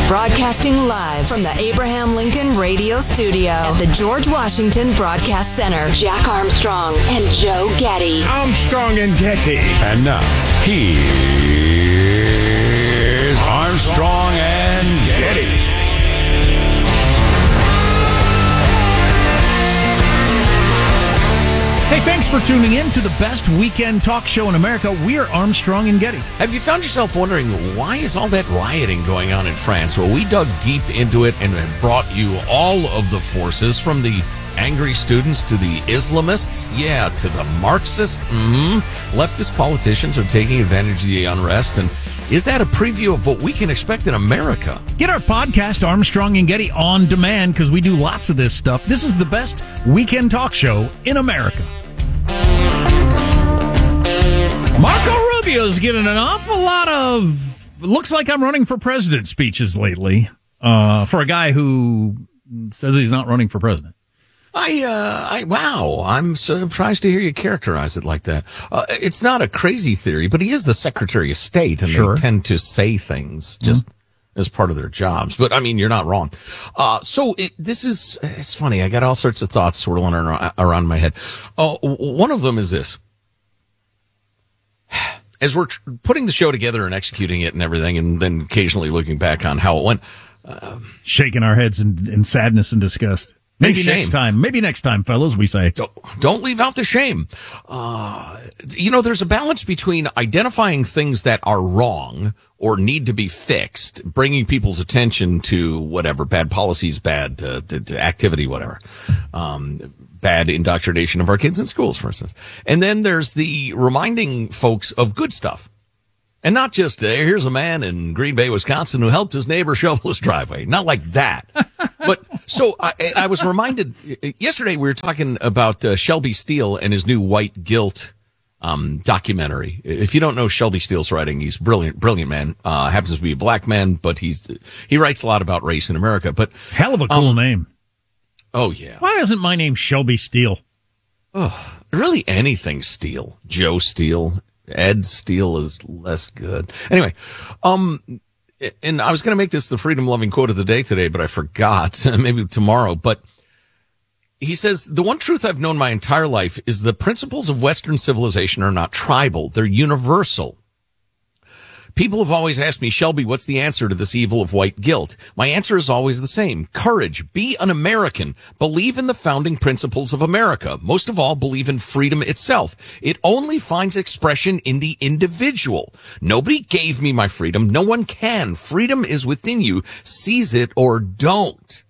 Broadcasting live from the Abraham Lincoln Radio Studio at the George Washington Broadcast Center. Jack Armstrong and Joe Getty. Armstrong and Getty. And now, here's Armstrong and Getty. Hey, thanks for tuning in to the best weekend talk show in America. We're Armstrong and Getty. Have you found yourself wondering, why is all that rioting going on in France? Well, we dug deep into it and have brought you all of the forces, from the angry students to the Islamists, to the Marxists. Leftist politicians are taking advantage of the unrest. And is that a preview of what we can expect in America? Get our podcast, Armstrong and Getty, on demand, because we do lots of this stuff. This is the best weekend talk show in America. Marco Rubio's getting an awful lot of "looks like I'm running for president" speeches lately, for a guy who says he's not running for president. Wow, I'm surprised to hear you characterize it like that. It's not a crazy theory, but he is the Secretary of State, and Sure. they tend to say things just as part of their jobs. But I mean, you're not wrong. It's funny. I got all sorts of thoughts swirling around my head. One of them is this. As we're putting the show together and executing it and everything, and then occasionally looking back on how it went, Shaking our heads in sadness and disgust. Maybe shame. next time, fellows, we say. Don't leave out the shame. There's a balance between identifying things that are wrong or need to be fixed, bringing people's attention to whatever, bad policies, bad to activity, whatever, bad indoctrination of our kids in schools, for instance. And then there's the reminding folks of good stuff. And not just, here's a man in Green Bay, Wisconsin, who helped his neighbor shovel his driveway. Not like that. But so I was reminded yesterday, we were talking about Shelby Steele and his new White Guilt documentary. If you don't know Shelby Steele's writing, he's brilliant man. Happens to be a black man, but he writes a lot about race in America. But hell of a cool name. Oh yeah. Why isn't my name Shelby Steele? Oh, really anything Steele. Joe Steele. Ed Steele is less good. Anyway, and I was going to make this the freedom-loving quote of the day today, but I forgot. Maybe tomorrow. But he says, the one truth I've known my entire life is the principles of Western civilization are not tribal. They're universal. People have always asked me, Shelby, what's the answer to this evil of white guilt? My answer is always the same. Courage. Be an American. Believe in the founding principles of America. Most of all, believe in freedom itself. It only finds expression in the individual. Nobody gave me my freedom. No one can. Freedom is within you. Seize it or don't.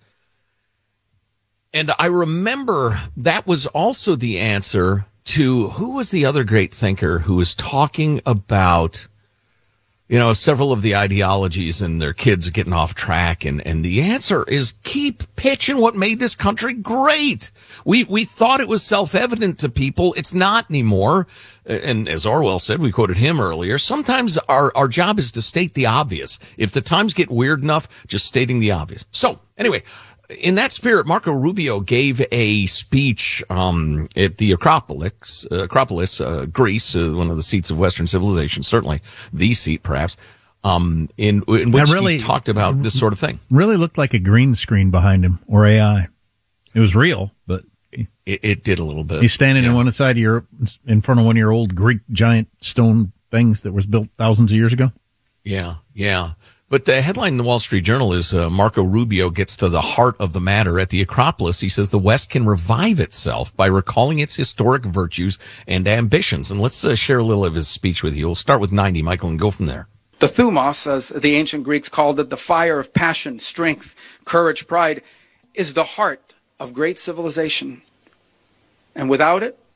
And I remember that was also the answer to, who was the other great thinker who was talking about, several of the ideologies and their kids are getting off track. And the answer is keep pitching what made this country great. We thought it was self-evident to people. It's not anymore. And as Orwell said, we quoted him earlier, sometimes our job is to state the obvious. If the times get weird enough, just stating the obvious. So anyway, in that spirit, Marco Rubio gave a speech at the Acropolis, Greece, one of the seats of Western civilization, certainly the seat, perhaps, in which he talked about this sort of thing. Really looked like a green screen behind him, or AI. It was real, but it did a little bit. He's standing in front of one of your old Greek giant stone things that was built thousands of years ago. Yeah. But the headline in the Wall Street Journal is Marco Rubio gets to the heart of the matter at the Acropolis. He says the West can revive itself by recalling its historic virtues and ambitions. And let's share a little of his speech with you. We'll start with 90, Michael, and go from there. The thumos, as the ancient Greeks called it, the fire of passion, strength, courage, pride, is the heart of great civilization. And without it,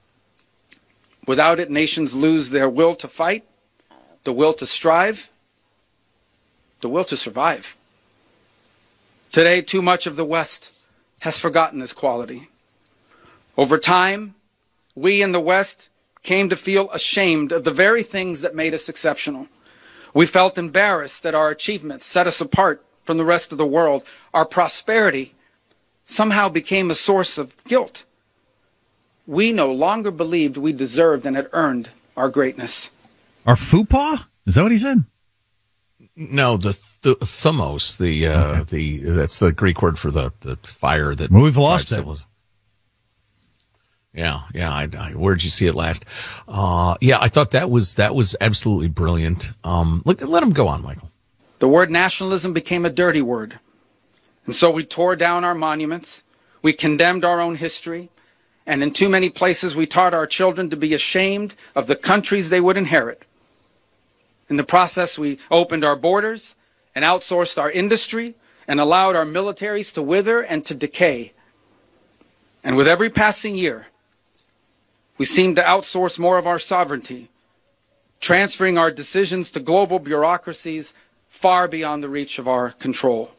nations lose their will to fight, the will to strive, the will to survive. Today, too much of the West has forgotten this quality. Over time, we in the West came to feel ashamed of the very things that made us exceptional. We felt embarrassed that our achievements set us apart from the rest of the world. Our prosperity somehow became a source of guilt. We no longer believed we deserved and had earned our greatness. Our fupa? Is that what he said? No, the thumos, that's the Greek word for the fire that. Well, we've lost it. Yeah. Where'd you see it last? I thought that was absolutely brilliant. Let him go on, Michael. The word nationalism became a dirty word. And so we tore down our monuments. We condemned our own history. And in too many places, we taught our children to be ashamed of the countries they would inherit. In the process, we opened our borders and outsourced our industry and allowed our militaries to wither and to decay. And with every passing year, we seem to outsource more of our sovereignty, transferring our decisions to global bureaucracies far beyond the reach of our control.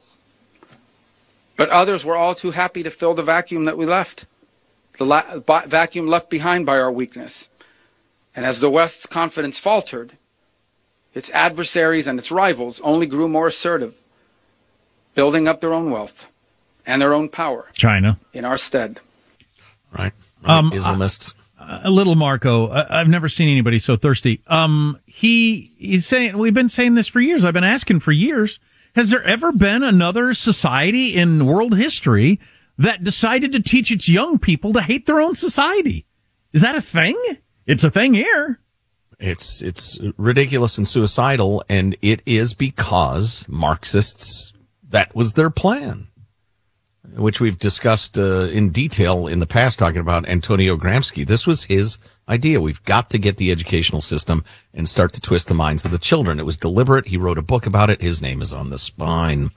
But others were all too happy to fill the vacuum that we left, the vacuum left behind by our weakness. And as the West's confidence faltered, its adversaries and its rivals only grew more assertive, building up their own wealth and their own power. China. In our stead. Right. Islamists. A little Marco. I've never seen anybody so thirsty. He's saying, we've been saying this for years. I've been asking for years. Has there ever been another society in world history that decided to teach its young people to hate their own society? Is that a thing? It's a thing here. It's ridiculous and suicidal, and it is because Marxists, that was their plan, which we've discussed in detail in the past, talking about Antonio Gramsci. This was his idea. We've got to get the educational system and start to twist the minds of the children. It was deliberate. He wrote a book about it. His name is on the spine.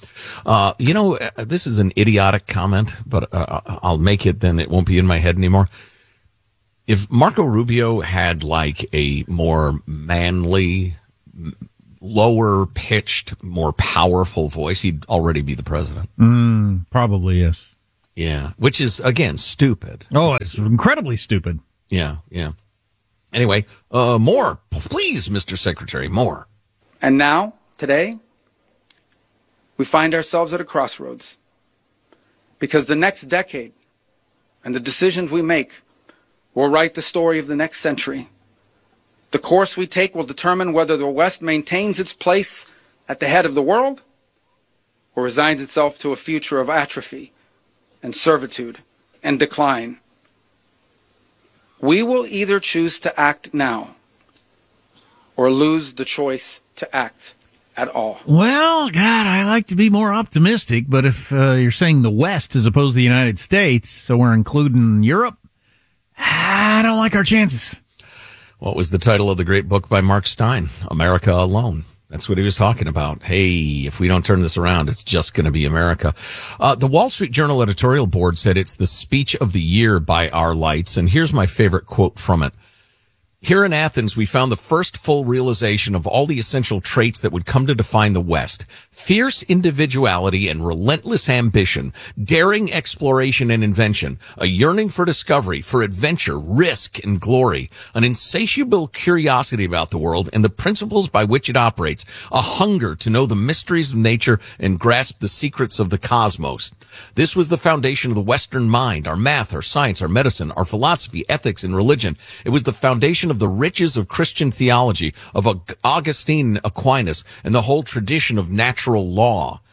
This is an idiotic comment, but I'll make it, then it won't be in my head anymore. If Marco Rubio had like a more manly, lower pitched, more powerful voice, he'd already be the president. Probably, yes. Yeah. Which is, again, stupid. Oh, it's incredibly stupid. Yeah. Anyway, more, please, Mr. Secretary, more. And now, today, we find ourselves at a crossroads. Because the next decade and the decisions we make will write the story of the next century. The course we take will determine whether the West maintains its place at the head of the world or resigns itself to a future of atrophy and servitude and decline. We will either choose to act now or lose the choice to act at all. Well, God, I like to be more optimistic, but if you're saying the West as opposed to the United States, so we're including Europe, I don't like our chances. What was the title of the great book by Mark Stein? America Alone. That's what he was talking about. Hey, if we don't turn this around, it's just going to be America. The Wall Street Journal editorial board said it's the speech of the year by our lights. And here's my favorite quote from it. Here in Athens, we found the first full realization of all the essential traits that would come to define the West. Fierce individuality and relentless ambition, daring exploration and invention, a yearning for discovery, for adventure, risk, and glory, an insatiable curiosity about the world and the principles by which it operates, a hunger to know the mysteries of nature and grasp the secrets of the cosmos. This was the foundation of the Western mind, our math, our science, our medicine, our philosophy, ethics, and religion. It was the foundation of the riches of Christian theology, of Augustine Aquinas, and the whole tradition of natural law.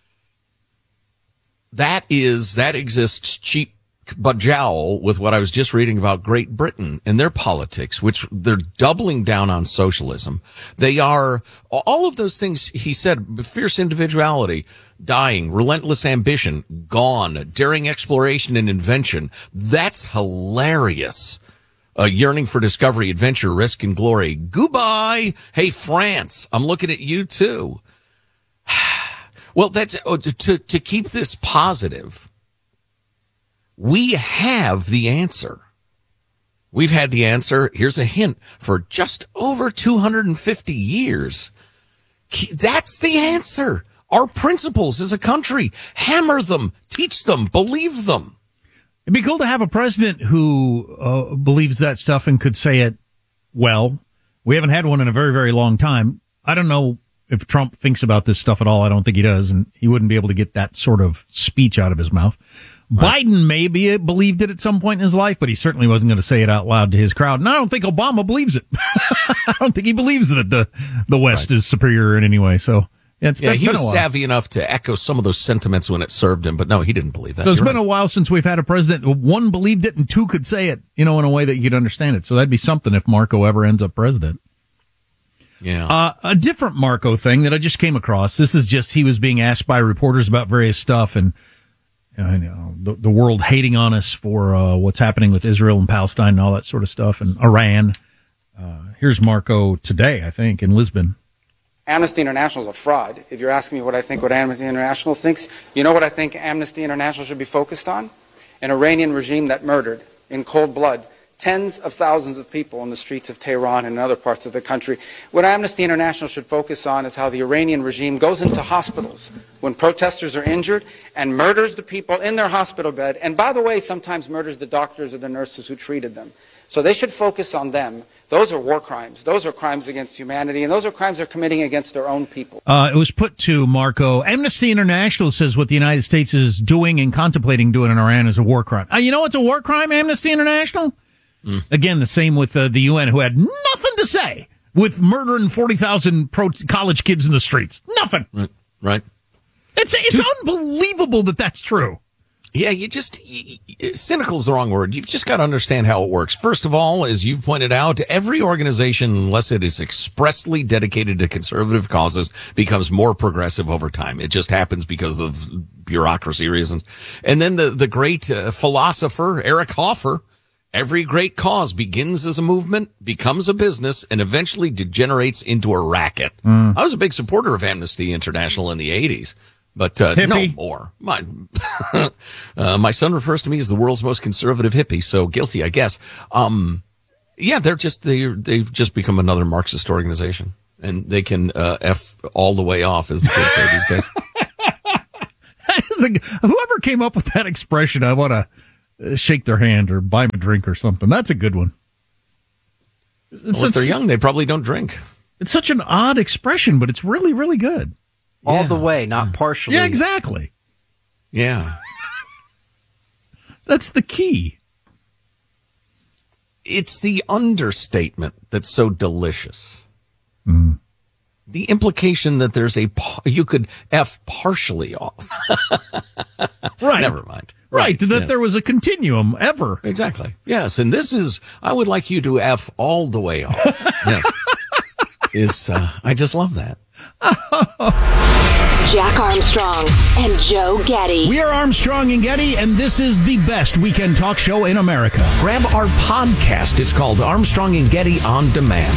That exists cheap but jowl with what I was just reading about Great Britain and their politics, which they're doubling down on socialism. They are all of those things he said: fierce individuality, dying, relentless ambition, gone, daring exploration and invention. That's hilarious. A yearning for discovery, adventure, risk, and glory. Goodbye. Hey, France, I'm looking at you too. Well, that's to keep this positive. We have the answer. We've had the answer. Here's a hint: for just over 250 years. That's the answer. Our principles as a country. Hammer them, teach them, believe them. It'd be cool to have a president who believes that stuff and could say it well. We haven't had one in a very, very long time. I don't know if Trump thinks about this stuff at all. I don't think he does, and he wouldn't be able to get that sort of speech out of his mouth. Right. Biden maybe believed it at some point in his life, but he certainly wasn't going to say it out loud to his crowd. And I don't think Obama believes it. I don't think he believes that the West is superior in any way. So Yeah, he was savvy enough to echo some of those sentiments when it served him, but no, he didn't believe that. So it's been a while since we've had a president. One believed it and two could say it, in a way that you could understand it. So that'd be something if Marco ever ends up president. Yeah. A different Marco thing that I just came across. This is just he was being asked by reporters about various stuff and the world hating on us for what's happening with Israel and Palestine and all that sort of stuff and Iran. Here's Marco today, I think, in Lisbon. Amnesty International is a fraud. If you're asking me what I think what Amnesty International thinks, you know what I think Amnesty International should be focused on? An Iranian regime that murdered in cold blood tens of thousands of people in the streets of Tehran and other parts of the country. What Amnesty International should focus on is how the Iranian regime goes into hospitals when protesters are injured and murders the people in their hospital bed, and by the way, sometimes murders the doctors or the nurses who treated them. So they should focus on them. Those are war crimes. Those are crimes against humanity, and those are crimes they're committing against their own people. It was put to Marco. Amnesty International says what the United States is doing and contemplating doing in Iran is a war crime. You know what's a war crime, Amnesty International? Again, the same with the UN, who had nothing to say with murdering 40,000 college kids in the streets. Nothing. Right. It's unbelievable that that's true. Yeah, cynical is the wrong word. You've just got to understand how it works. First of all, as you've pointed out, every organization, unless it is expressly dedicated to conservative causes, becomes more progressive over time. It just happens because of bureaucracy reasons. And then the great philosopher, Eric Hoffer, every great cause begins as a movement, becomes a business, and eventually degenerates into a racket. I was a big supporter of Amnesty International in the 80s. But no more. My son refers to me as the world's most conservative hippie, so guilty, I guess. Yeah, they've just become another Marxist organization, and they can F all the way off, as the kids say these days. Whoever came up with that expression, I want to shake their hand or buy them a drink or something. That's a good one. Well, if they're young, they probably don't drink. It's such an odd expression, but it's really, really good. All the way, not partially. Yeah, exactly. Yeah. That's the key. It's the understatement that's so delicious. The implication that there's you could F partially off. Right. Never mind. Right. That yes. There was a continuum ever. Exactly. Yes. And I would like you to F all the way off. Yes. I just love that. Jack Armstrong and Joe Getty. We are Armstrong and Getty, and this is the best weekend talk show in America. Grab our podcast. It's called Armstrong and Getty On Demand.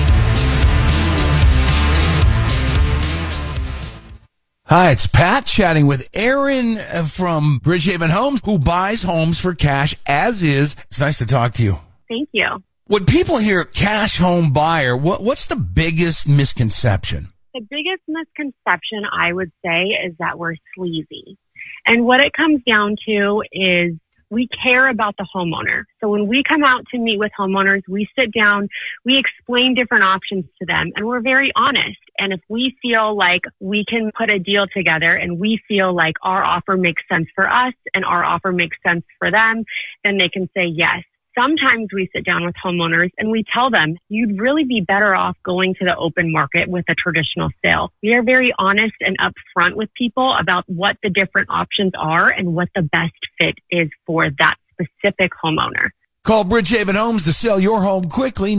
Hi, it's Pat chatting with Aaron from Bridgehaven Homes, who buys homes for cash as is. It's nice to talk to you. Thank you. When people hear cash home buyer, what's the biggest misconception? The biggest misconception, I would say, is that we're sleazy. And what it comes down to is we care about the homeowner. So when we come out to meet with homeowners, we sit down, we explain different options to them, and we're very honest. And if we feel like we can put a deal together and we feel like our offer makes sense for us and our offer makes sense for them, then they can say yes. Sometimes we sit down with homeowners and we tell them, you'd really be better off going to the open market with a traditional sale. We are very honest and upfront with people about what the different options are and what the best fit is for that specific homeowner. Call Bridgehaven Homes to sell your home quickly,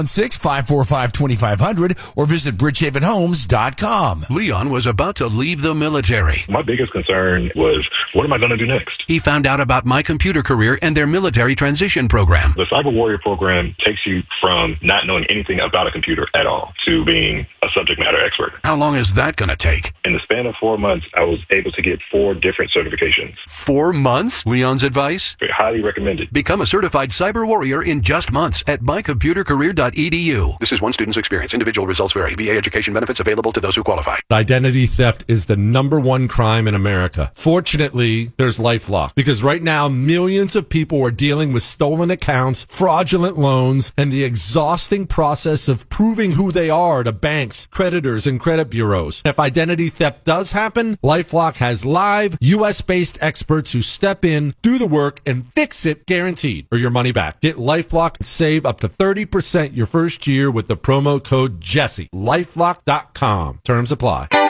916-545-2500, or visit bridgehavenhomes.com. Leon was about to leave the military. My biggest concern was, what am I going to do next? He found out about My Computer Career and their military transition program. The Cyber Warrior program takes you from not knowing anything about a computer at all to being a subject matter expert. How long is that going to take? In the span of 4 months, I was able to get 4 different certifications. 4 months? Leon's advice? Highly recommended. Become a certified Cyber Warrior in just months at mycomputercareer.edu. This is one student's experience. Individual results vary. VA education benefits available to those who qualify. Identity theft is the #1 crime in America. Fortunately, there's LifeLock, because right now millions of people are dealing with stolen accounts, fraudulent loans, and the exhausting process of proving who they are to banks, creditors, and credit bureaus. If identity theft does happen, LifeLock has live US-based experts who step in, do the work, and fix it, guaranteed, or your money back. Get LifeLock and save up to 30% your first year with the promo code Jesse. LifeLock.com. Terms apply.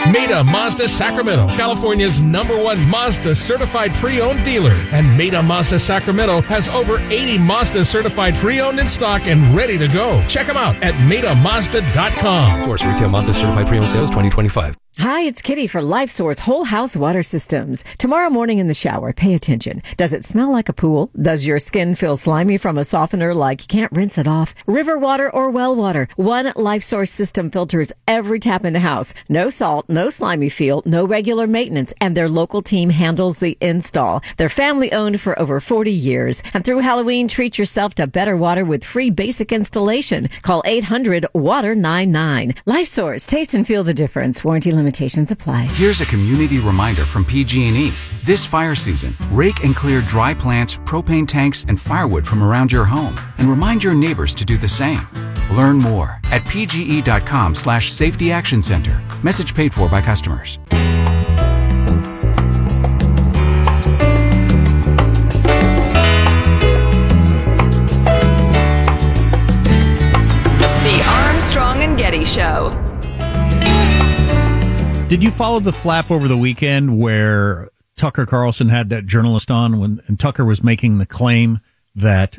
Maida Mazda Sacramento, California's #1 Mazda certified pre-owned dealer. And Maida Mazda Sacramento has over 80 Mazda certified pre-owned in stock and ready to go. Check them out at MaidaMazda.com. Source retail Mazda certified pre-owned sales 2025. Hi, it's Kitty for LifeSource Whole House Water Systems. Tomorrow morning in the shower, pay attention. Does it smell like a pool? Does your skin feel slimy from a softener like you can't rinse it off? River water or well water? One LifeSource system filters every tap in the house. No salt, no slimy feel, no regular maintenance, and their local team handles the install. They're family owned for over 40 years. And through Halloween, treat yourself to better water with free basic installation. Call 800-WATER-99. LifeSource, taste and feel the difference. Warranty limitations apply. Here's a community reminder from PG&E. This fire season, rake and clear dry plants, propane tanks, and firewood from around your home. And remind your neighbors to do the same. Learn more at pge.com/Safety Action Center. Message paid for by customers. The Armstrong and Getty Show. Did you follow the flap over the weekend where Tucker Carlson had that journalist on and Tucker was making the claim that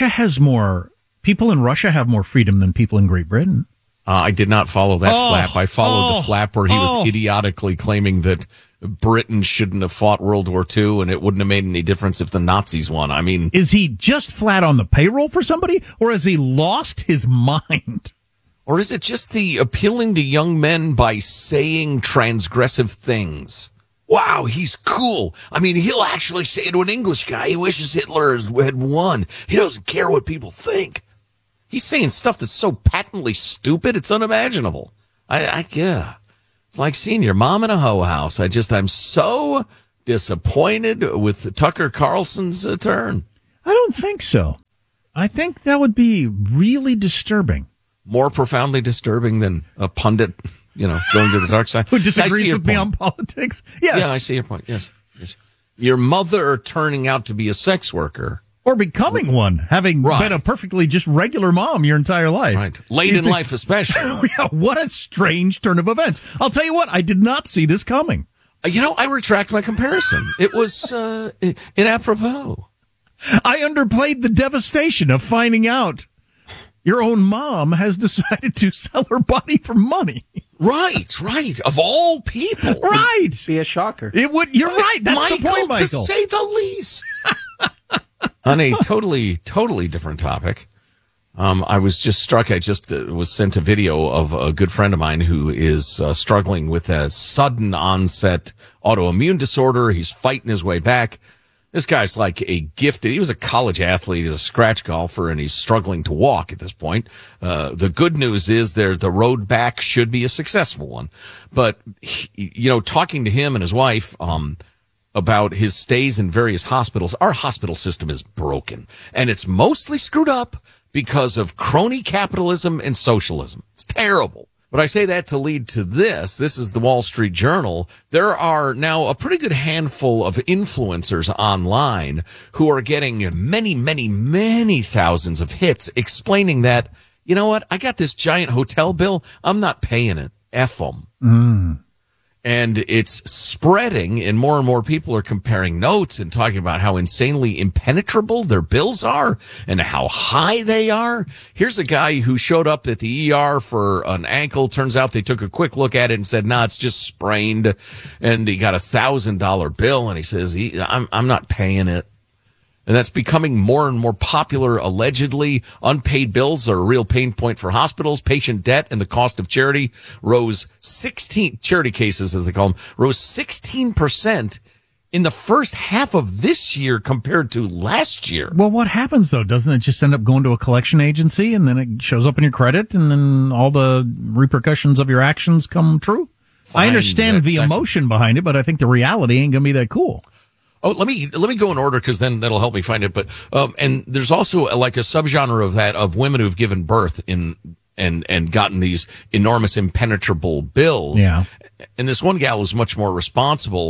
people in Russia have more freedom than people in Great Britain? I did not follow that flap. I followed the flap where he was idiotically claiming that Britain shouldn't have fought World War II and it wouldn't have made any difference if the Nazis won. I mean, is he just flat on the payroll for somebody, or has he lost his mind? Or is it just the appealing to young men by saying transgressive things? Wow, he's cool. I mean, he'll actually say to an English guy, he wishes Hitler had won. He doesn't care what people think. He's saying stuff that's so patently stupid, it's unimaginable. Yeah. It's like seeing your mom in a hoe house. I'm so disappointed with Tucker Carlson's turn. I don't think so. I think that would be really disturbing. More profoundly disturbing than a pundit, going to the dark side. Who disagrees with me on politics? Yes. Yeah, I see your point. Yes. Your mother turning out to be a sex worker. Or becoming one, having been a perfectly just regular mom your entire life. Right. Late in life especially. Yeah, what a strange turn of events. I'll tell you what, I did not see this coming. I retract my comparison. It was inapropos. I underplayed the devastation of finding out your own mom has decided to sell her body for money. Right. Of all people. Right. Be a shocker. You're right. That's the point, Michael. To say the least. On a totally different topic, I was just struck. I just was sent a video of a good friend of mine who is struggling with a sudden onset autoimmune disorder. He's fighting his way back. This guy's like he was a college athlete, he's a scratch golfer, and he's struggling to walk at this point. The good news is the road back should be a successful one. But, talking to him and his wife, about his stays in various hospitals, our hospital system is broken. And it's mostly screwed up because of crony capitalism and socialism. It's terrible. But I say that to lead to this. This is the Wall Street Journal. There are now a pretty good handful of influencers online who are getting many, many, many thousands of hits explaining that, you know what, I got this giant hotel bill. I'm not paying it. F them. And it's spreading, and more people are comparing notes and talking about how insanely impenetrable their bills are and how high they are. Here's a guy who showed up at the ER for an ankle. Turns out they took a quick look at it and said, it's just sprained. And he got $1,000 bill, and he says, I'm not paying it. And that's becoming more and more popular, allegedly. Unpaid bills are a real pain point for hospitals. Patient debt and the cost of charity rose 16, charity cases as they call them, rose 16% in the first half of this year compared to last year. Well, what happens, though? Doesn't it just end up going to a collection agency and then it shows up in your credit and then all the repercussions of your actions come true? I understand the emotion behind it, but I think the reality ain't going to be that cool. Oh, let me go in order because then that'll help me find it. But and there's also like a subgenre of that of women who've given birth and gotten these enormous impenetrable bills. Yeah. And this one gal who's much more responsible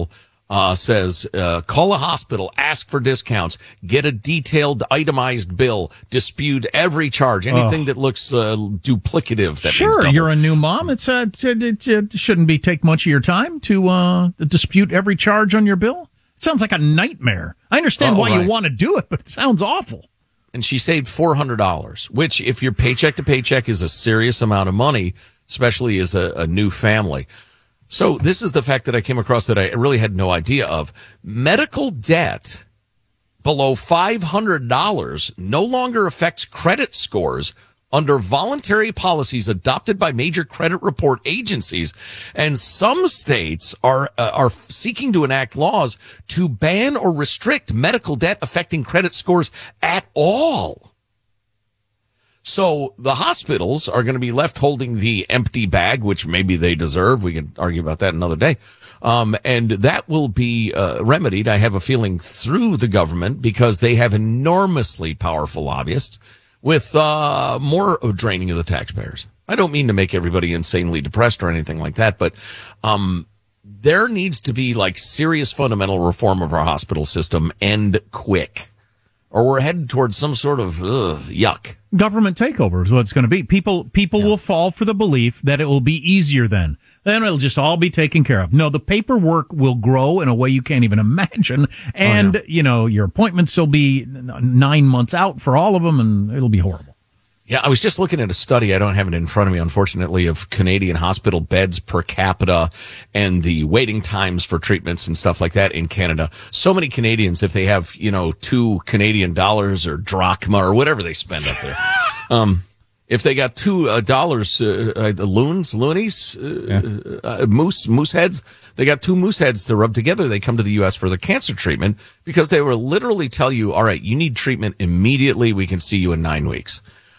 says, call a hospital, ask for discounts, get a detailed itemized bill, dispute every charge, anything that looks duplicative. That sure, you're a new mom. It shouldn't take much of your time to dispute every charge on your bill. It sounds like a nightmare. I understand why you want to do it, but it sounds awful. And she saved $400, which if your paycheck to paycheck is a serious amount of money, especially as a new family. So this is the fact that I came across that I really had no idea of. Medical debt below $500 no longer affects credit scores under voluntary policies adopted by major credit report agencies. And some states are seeking to enact laws to ban or restrict medical debt affecting credit scores at all. So the hospitals are going to be left holding the empty bag, which maybe they deserve. We can argue about that another day. And that will be remedied, I have a feeling, through the government because they have enormously powerful lobbyists with more draining of the taxpayers. I don't mean to make everybody insanely depressed or anything like that, but there needs to be like serious fundamental reform of our hospital system and quick, or we're headed towards some sort of yuck. Government takeover is what it's going to be. People will fall for the belief that it will be easier then. Then it'll just all be taken care of. No, the paperwork will grow in a way you can't even imagine. And, your appointments will be 9 months out for all of them, and it'll be horrible. Yeah, I was just looking at a study. I don't have it in front of me, unfortunately, of Canadian hospital beds per capita and the waiting times for treatments and stuff like that in Canada. So many Canadians, if they have, $2 Canadian dollars or drachma or whatever they spend up there, if they got $2 moose heads, they got 2 moose heads to rub together. They come to the U.S. for their cancer treatment because they will literally tell you, all right, you need treatment immediately. We can see you in 9 weeks.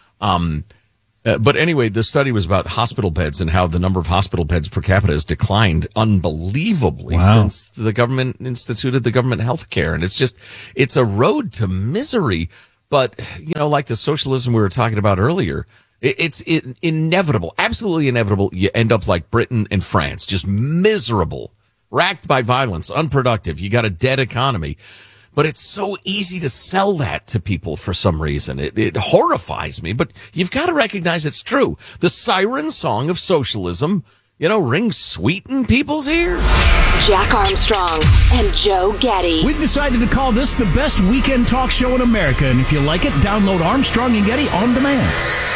But anyway, the study was about hospital beds and how the number of hospital beds per capita has declined unbelievably since the government instituted the government health care. And it's a road to misery. But, like the socialism we were talking about earlier, it's inevitable, absolutely inevitable. You end up like Britain and France, just miserable, racked by violence, unproductive. You got a dead economy. But it's so easy to sell that to people for some reason. It horrifies me, but you've got to recognize it's true. The siren song of socialism, rings sweet in people's ears. Jack Armstrong and Joe Getty. We've decided to call this the best weekend talk show in America, and if you like it, download Armstrong and Getty on demand.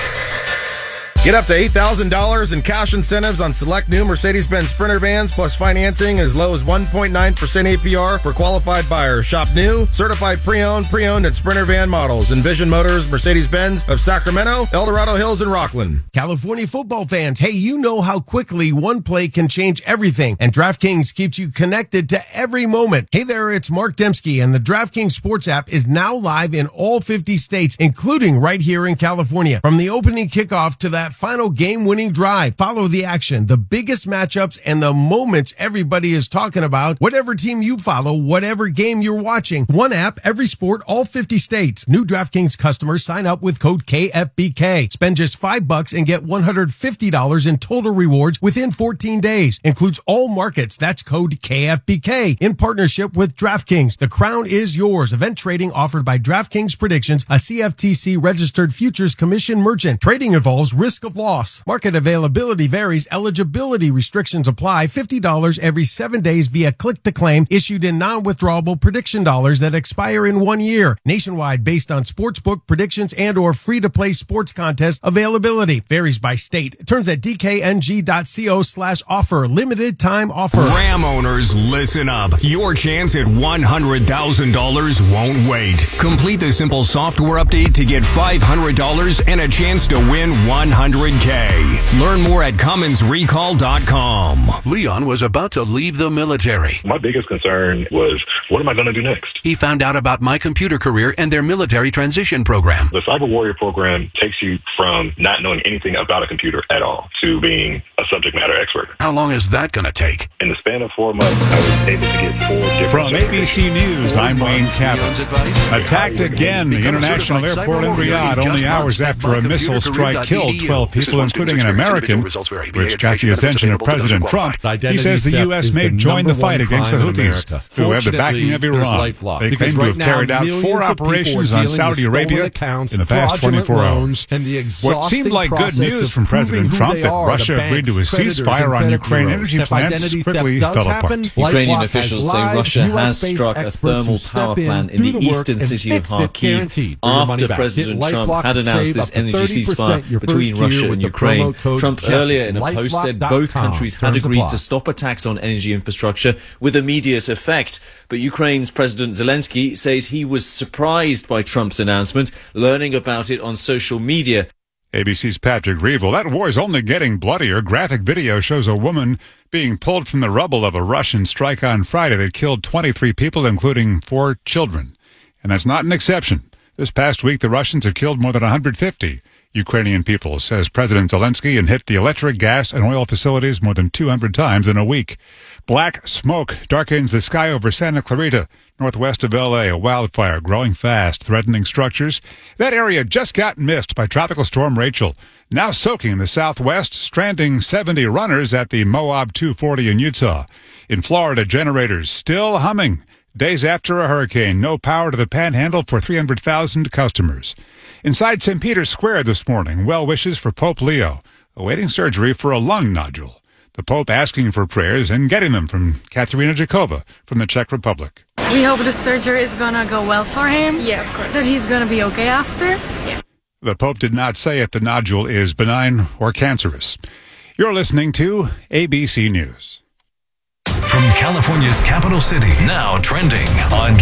Get up to $8,000 in cash incentives on select new Mercedes-Benz Sprinter vans, plus financing as low as 1.9% APR for qualified buyers. Shop new, certified pre-owned, and Sprinter van models. Envision Motors, Mercedes-Benz of Sacramento, El Dorado Hills, and Rockland. California football fans, hey, you know how quickly one play can change everything, and DraftKings keeps you connected to every moment. Hey there, it's Mark Dembski, and the DraftKings Sports app is now live in all 50 states, including right here in California. From the opening kickoff to that final game-winning drive, follow the action, the biggest matchups, and the moments everybody is talking about. Whatever team you follow, whatever game you're watching, one app, every sport, all 50 states. New DraftKings customers sign up with code KFBK. Spend just $5 and get $150 in total rewards within 14 days. Includes all markets. That's code KFBK in partnership with DraftKings. The crown is yours. Event trading offered by DraftKings Predictions, a CFTC registered futures commission merchant. Trading involves risk of loss. Market availability varies. Eligibility restrictions apply. $50 every 7 days via click to claim, issued in non-withdrawable prediction dollars that expire in 1 year. Nationwide, based on sportsbook predictions and or free-to-play sports contest availability. Varies by state. Terms at dkng.co/offer. Limited time offer. Ram owners, listen up. Your chance at $100,000 won't wait. Complete the simple software update to get $500 and a chance to win $100K. Learn more at CummonsRecall.com. Leon was about to leave the military. My biggest concern was, what am I going to do next? He found out about My Computer Career and their military transition program. The Cyber Warrior program takes you from not knowing anything about a computer at all to being a subject matter expert. How long is that going to take? In the span of 4 months, I was able to get 4 different From ABC News, I'm Wayne Cabot. Attacked again. The international airport in Riyadh, only hours after a missile strike killed 12 12 people, including an American, which got the attention of President Trump. He says the U.S. may join the fight against the Houthis, who have the backing of Iran. They claim to have carried out 4 operations on Saudi Arabia in the past 24 hours. What seemed like good news from President Trump that Russia agreed to a ceasefire on Ukraine energy plants quickly fell apart. Ukrainian officials say Russia has struck a thermal power plant in the eastern city of Kharkiv after President Trump had announced this energy ceasefire between Russia and Ukraine. Trump earlier in a post said both countries had agreed to stop attacks on energy infrastructure with immediate effect. But Ukraine's President Zelensky says he was surprised by Trump's announcement, learning about it on social media. ABC's Patrick Reeve. Well, that war is only getting bloodier. Graphic video shows a woman being pulled from the rubble of a Russian strike on Friday that killed 23 people, including 4 children. And that's not an exception. This past week, the Russians have killed more than 150 Ukrainian people, says President Zelensky, and hit the electric, gas, and oil facilities more than 200 times in a week. Black smoke darkens the sky over Santa Clarita, northwest of L.A., a wildfire growing fast, threatening structures. That area just got missed by Tropical Storm Rachel, now soaking the southwest, stranding 70 runners at the Moab 240 in Utah. In Florida, generators still humming. Days after a hurricane, no power to the Panhandle for 300,000 customers. Inside St. Peter's Square this morning, well wishes for Pope Leo, awaiting surgery for a lung nodule. The Pope asking for prayers and getting them from Katerina Jakova from the Czech Republic. We hope the surgery is going to go well for him. Yeah, of course. That he's going to be okay after. Yeah. The Pope did not say if the nodule is benign or cancerous. You're listening to ABC News. From California's capital city, now trending on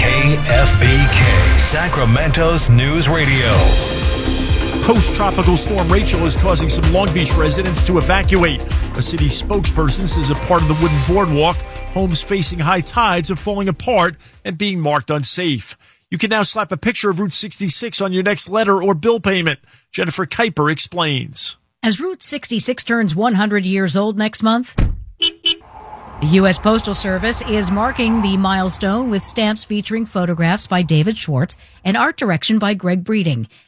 KFBK, Sacramento's news radio. Post-tropical storm Rachel is causing some Long Beach residents to evacuate. A city spokesperson says a part of the wooden boardwalk, homes facing high tides, are falling apart and being marked unsafe. You can now slap a picture of Route 66 on your next letter or bill payment. Jennifer Kuiper explains. As Route 66 turns 100 years old next month, the U.S. Postal Service is marking the milestone with stamps featuring photographs by David Schwartz and art direction by Greg Breeding.